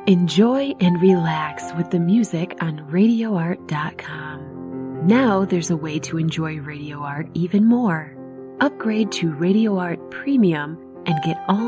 Enjoy and relax with the music on RadioArt.com. Now there's a way to enjoy Radio Art even more. Upgrade to Radio Art Premium and get all